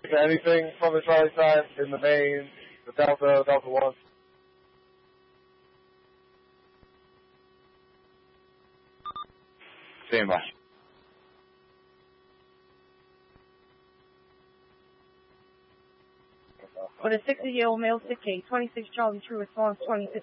Anything from the Charlie side in the main, the Delta 1? Stand by. With a 60-year-old male 6'8", 26 Charlie True response 26.